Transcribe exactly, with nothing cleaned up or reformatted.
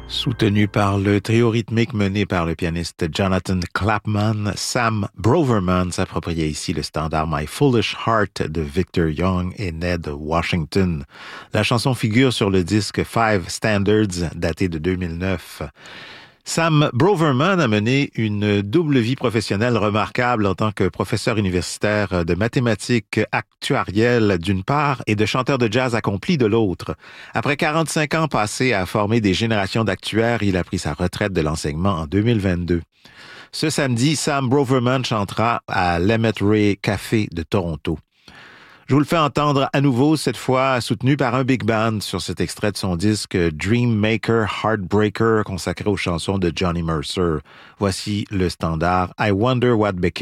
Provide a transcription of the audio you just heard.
Soutenu par le trio rythmique mené par le pianiste Jonathan Clapman, Sam Broverman s'appropriait ici le standard My Foolish Heart de Victor Young et Ned Washington. La chanson figure sur le disque Five Standards daté de deux mille neuf. Sam Broverman a mené une double vie professionnelle remarquable en tant que professeur universitaire de mathématiques actuarielles d'une part et de chanteur de jazz accompli de l'autre. Après quarante-cinq ans passés à former des générations d'actuaires, il a pris sa retraite de l'enseignement en deux mille vingt-deux. Ce samedi, Sam Broverman chantera à l'Emmett Ray Café de Toronto. Je vous le fais entendre à nouveau, cette fois soutenu par un big band sur cet extrait de son disque Dream Maker Heartbreaker consacré aux chansons de Johnny Mercer. Voici le standard I Wonder What Became